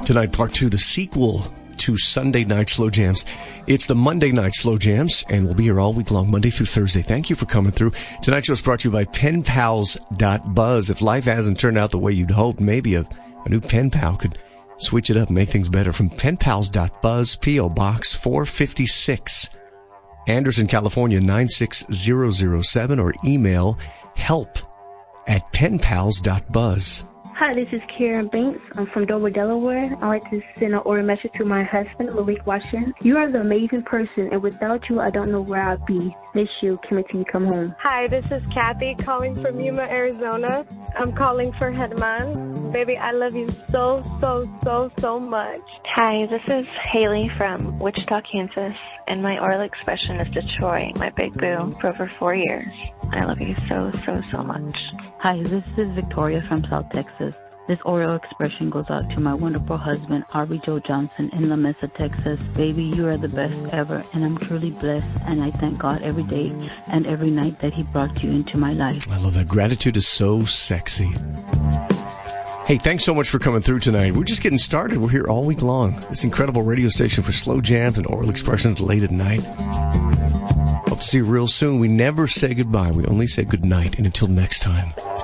Tonight, part 2, the sequel to Sunday Night Slow Jams. It's the Monday Night Slow Jams, and we'll be here all week long, Monday through Thursday. Thank you for coming through. Tonight's show is brought to you by penpals.buzz. If life hasn't turned out the way you'd hoped, maybe a new pen pal could switch it up and make things better. From penpals.buzz, P.O. Box 456, Anderson, California 96007, or email help@penpals.buzz. Hi, this is Karen Banks. I'm from Dover, Delaware. I'd like to send an order message to my husband, Malik Washington. You are the amazing person, and without you, I don't know where I'd be. Miss you. Can't wait till you come home. Hi, this is Kathy calling from Yuma, Arizona. I'm calling for Hedman. Baby, I love you so, so, so, so much. Hi, this is Haley from Wichita, Kansas, and my oral expression is to Troy, my big boo, for over 4 years. I love you so, so, so much. Hi, this is Victoria from South Texas. This oral expression goes out to my wonderful husband, Arby Joe Johnson, in La Mesa, Texas. Baby, you are the best ever, and I'm truly blessed, and I thank God every day and every night that He brought you into my life. I love that. Gratitude is so sexy. Hey, thanks so much for coming through tonight. We're just getting started. We're here all week long. This incredible radio station for slow jams and oral expressions late at night. Hope to see you real soon. We never say goodbye. We only say good night. And until next time.